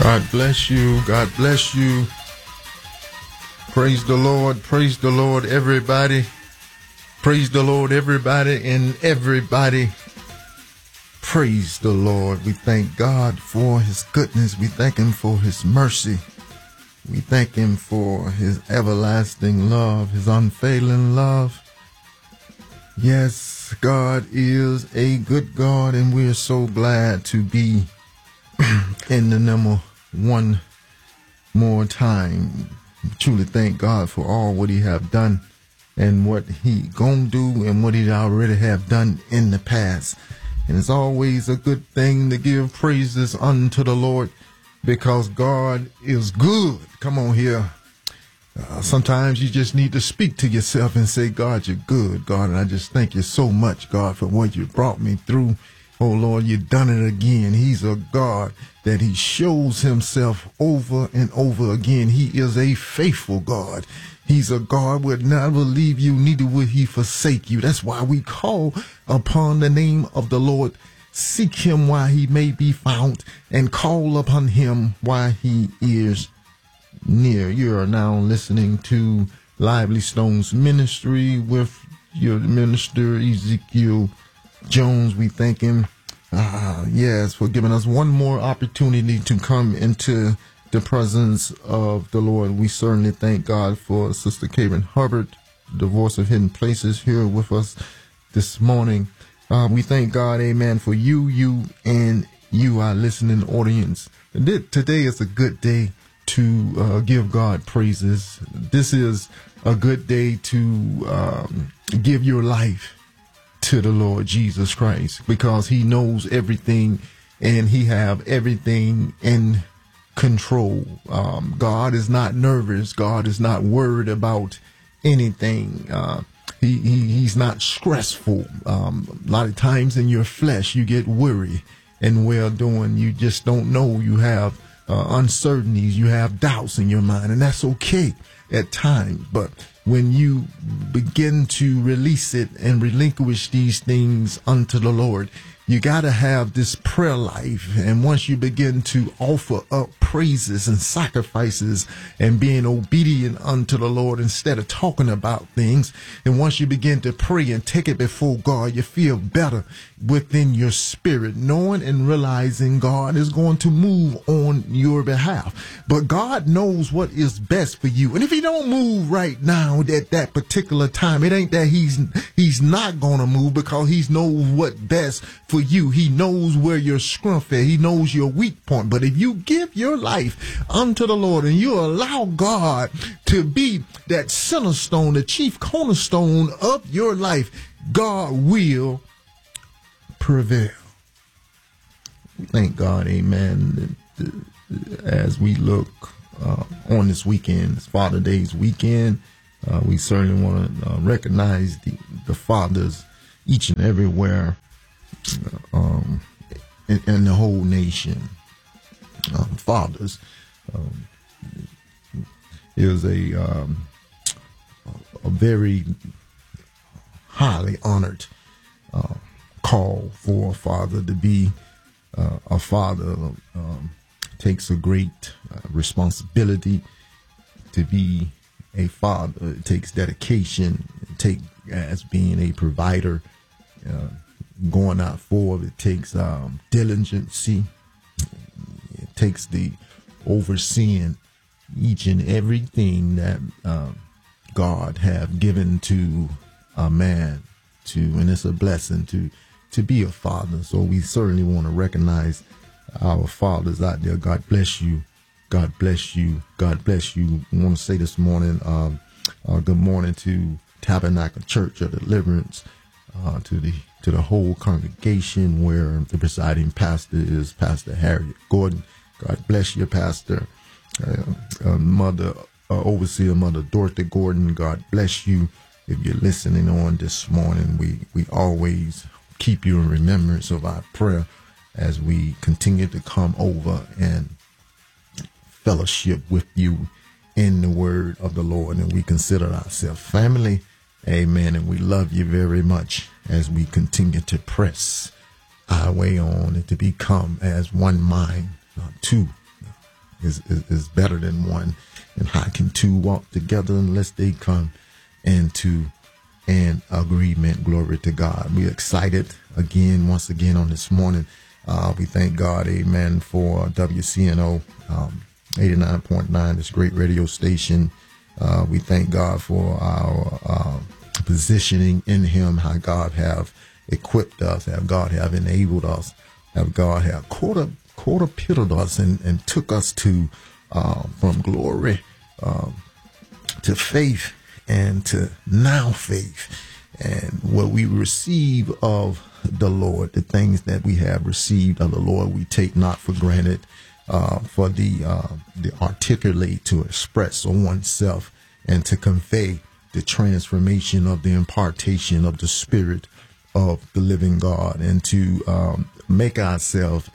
God bless you. God bless you. Praise the Lord. Praise the Lord, everybody. Praise the Lord, everybody, and everybody. Praise the Lord. We thank God for his goodness. We thank him for his mercy. We thank him for his everlasting love, his unfailing love. Yes, God is a good God, and we're so glad to be in the number one more time. Truly thank God for all what he have done and what he gonna do and what he already have done in the past. And it's always a good thing to give praises unto the Lord because God is good. Come on here. Sometimes you just need to speak to yourself and say, God, you're good, God. And I just thank you so much, God, for what you brought me through. Oh, Lord, you've done it again. He's a God that he shows himself over and over again. He is a faithful God. He's a God would never leave you, neither would he forsake you. That's why we call upon the name of the Lord. Seek him while he may be found and call upon him while he is near. You are now listening to Lively Stones Ministry with your minister Ezekiel Jones. We thank him, yes, for giving us one more opportunity to come into the presence of the Lord. We certainly thank God for Sister Karen Hubbard, the Voice of Hidden Places, here with us this morning. We thank God, amen, for you, and you, our listening audience. Today is a good day to give God praises. This is a good day to give your life to the Lord Jesus Christ because he knows everything and he have everything in control. God is not nervous. God is not worried about anything. He's not stressful. A lot of times in your flesh you get worried and well doing. You just don't know. You have uncertainties. You have doubts in your mind, and that's okay at times. But when you begin to release it and relinquish these things unto the Lord, you got to have this prayer life. And once you begin to offer up praises and sacrifices and being obedient unto the Lord instead of talking about things, and once you begin to pray and take it before God, you feel better within your spirit, knowing and realizing God is going to move on your behalf. But God knows what is best for you. And if he don't move right now at that particular time, it ain't that he's not going to move, because he knows what best for you. He knows where your strength is. He knows your weak point. But if you give your life unto the Lord and you allow God to be that center stone, the chief cornerstone of your life, God will prevail. We thank God, amen, as we look on this weekend, this Father Day's weekend. We certainly want to recognize the fathers each and everywhere in the whole nation. Fathers is a very highly honored call for a father to be a father. Takes a great responsibility to be a father. It takes dedication. It takes as being a provider, going out forward. It takes diligency. It takes the overseeing each and everything that God have given to a man and it's a blessing to be a father. So we certainly want to recognize our fathers out there. God bless you. God bless you. God bless you. I want to say this morning, good morning to Tabernacle Church of Deliverance, to the whole congregation, where the presiding pastor is Pastor Harriet Gordon. God bless you, Pastor. Overseer Mother Dorothy Gordon. God bless you. If you're listening on this morning, we always keep you in remembrance of our prayer as we continue to come over and fellowship with you in the word of the Lord. And we consider ourselves family. Amen. And we love you very much as we continue to press our way on and to become as one mind, two is better than one. And how can two walk together unless they come into an agreement? Glory to God. We're excited once again on this morning. We thank God, amen, for WCNO 89.9, this great radio station. We thank God for our positioning in him, how God have equipped us, how God have enabled us, how God have quarter-pitted us and took us to from glory to faith and to now faith. And what we receive of the Lord, the things that we have received of the Lord, we take not for granted. For the articulate, to express on oneself and to convey the transformation of the impartation of the Spirit of the living God, and to make ourselves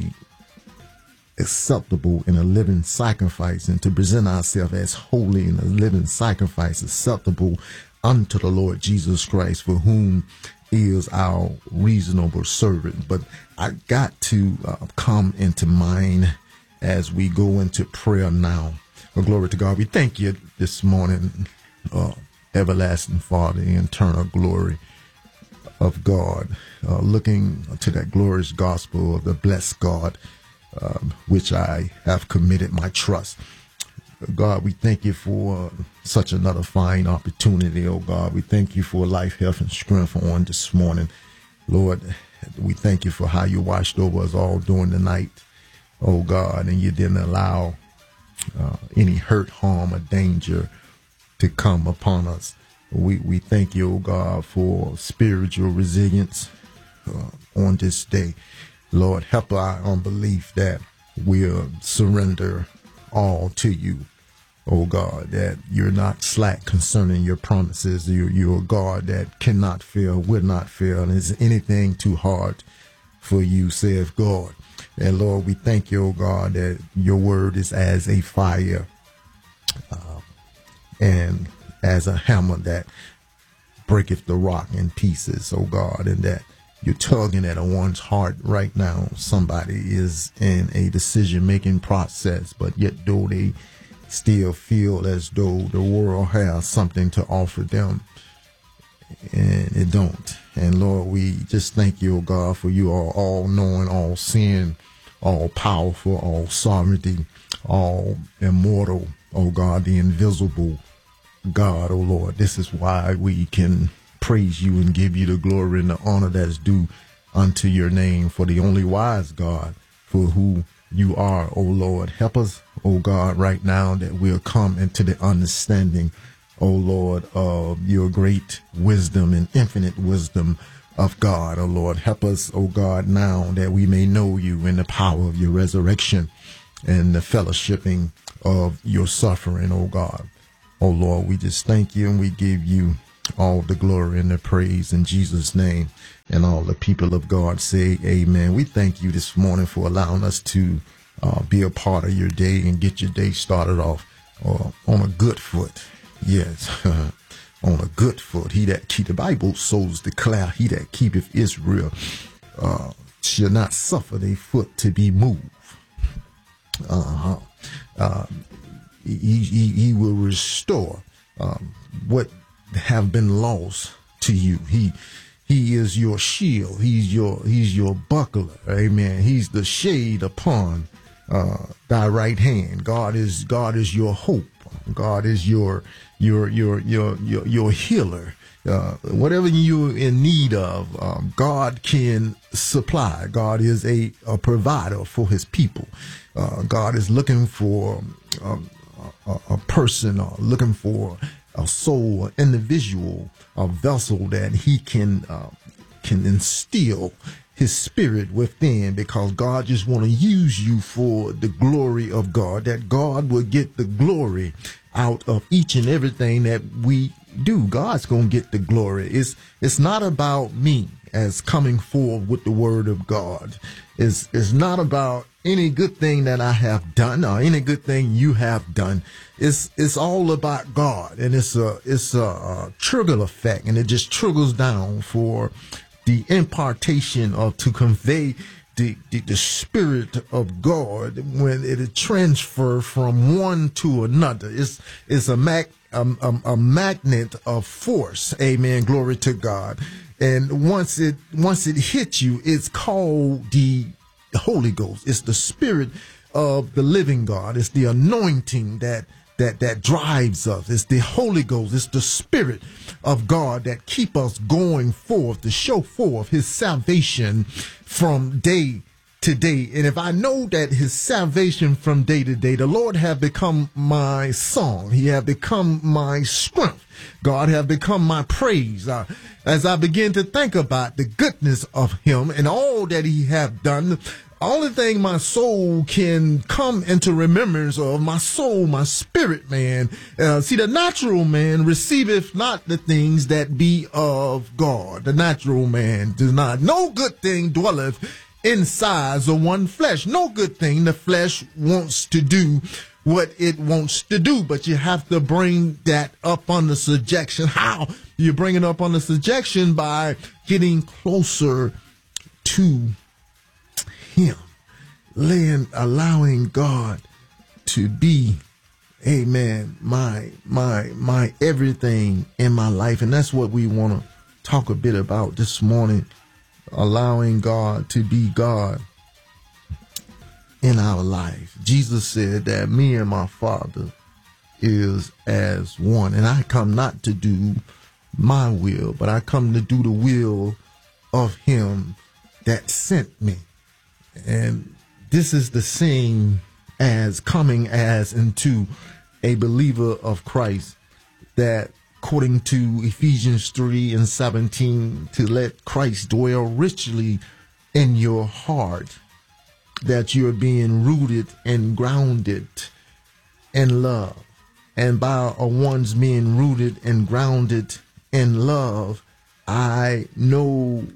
acceptable in a living sacrifice, and to present ourselves as holy in a living sacrifice, acceptable unto the Lord Jesus Christ, for whom is our reasonable servant. But I got to come into mind as we go into prayer now. Well, glory to God. We thank you this morning, everlasting Father, the eternal glory of God, looking to that glorious gospel of the blessed God, which I have committed my trust. God, we thank you for such another fine opportunity, oh God. We thank you for life, health, and strength on this morning. Lord, we thank you for how you watched over us all during the night, oh God, and you didn't allow any hurt, harm, or danger to come upon us. We thank you, oh God, for spiritual resilience on this day. Lord, help our unbelief that we'll surrender all to you, oh God, that you're not slack concerning your promises. You're a God that cannot fail, will not fail, and is anything too hard for you, saith God. And Lord, we thank you, oh God, that your word is as a fire and as a hammer that breaketh the rock in pieces, oh God, and that you're tugging at one's heart right now. Somebody is in a decision-making process, but yet though they still feel as though the world has something to offer them, and it don't. And Lord, we just thank you, oh God, for you are all-knowing, all-seeing, all-powerful, all-sovereignty, all-immortal, oh God, the invisible God, oh Lord. This is why we can praise you and give you the glory and the honor that is due unto your name, for the only wise God, for who you are, oh Lord. Help us, oh God, right now that we'll come into the understanding, oh Lord, of your great wisdom and infinite wisdom of God, oh Lord. Help us, oh God, now that we may know you in the power of your resurrection and the fellowshipping of your suffering, oh God. Oh Lord, we just thank you and we give you all the glory and the praise in Jesus' name. And all the people of God say amen. We thank you this morning for allowing us to be a part of your day and get your day started off on a good foot. Yes, on a good foot. He that keep the Bible souls declare, he that keepeth Israel shall not suffer their foot to be moved. He will restore what have been lost to you. He is your shield. He's your buckler. Amen. He's the shade upon thy right hand. God is your hope. God is your healer. Whatever you're in need of, God can supply. God is a provider for his people. God is looking for a person, or looking for a soul, an individual, a vessel that he can instill his spirit within, because God just want to use you for the glory of God, that God will get the glory out of each and everything that we do. God's going to get the glory. It's not about me as coming forward with the word of God. It's not about any good thing that I have done or any good thing you have done. It's all about God, and it's a trigger effect, and it just trickles down for the impartation of to convey the Spirit of God, when it transfers from one to another, it's a magnet of force. Amen. Glory to God. And once it hits you, it's called the Holy Ghost. It's the Spirit of the living God. It's the anointing that drives us. It's the Holy Ghost. It's the Spirit of God that keep us going forth to show forth his salvation from day to day. And if I know that his salvation from day to day, the Lord have become my song. He have become my strength. God have become my praise. As I begin to think about the goodness of him and all that he have done, only thing my soul can come into remembrance of, my soul, my spirit, man. See, the natural man receiveth not the things that be of God. The natural man does not. No good thing dwelleth inside of one flesh. No good thing. The flesh wants to do what it wants to do, but you have to bring that up under subjection. How? You bring it up under subjection by getting closer to him, allowing God to be, amen, my everything in my life. And that's what we want to talk a bit about this morning, allowing God to be God in our life. Jesus said that me and my Father is as one, and I come not to do my will, but I come to do the will of him that sent me. And this is the same as coming as into a believer of Christ, that according to Ephesians 3:17, to let Christ dwell richly in your heart, that you're being rooted and grounded in love. And by one's being rooted and grounded in love, I know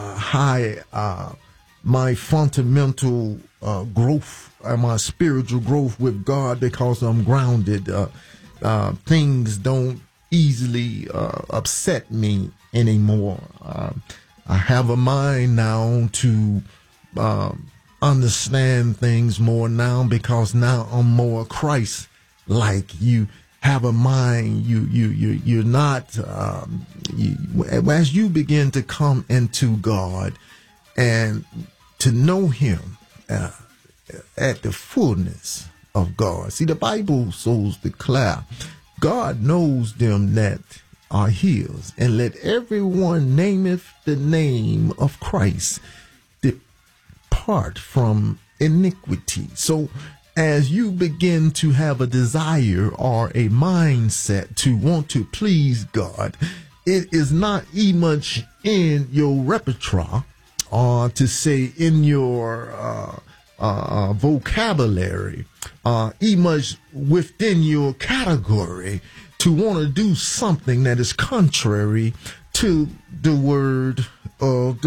my fundamental growth, my spiritual growth with God, because I'm grounded. Things don't easily upset me anymore. I have a mind now to understand things more now, because now I'm more Christ-like. You have a mind. You're not. As you begin to come into God and to know him at the fullness of God. See, the Bible so declare, God knows them that are his, and let everyone nameth the name of Christ depart from iniquity. So as you begin to have a desire or a mindset to want to please God, it is not much in your repertoire, or to say in your vocabulary, much within your category, to want to do something that is contrary to the word of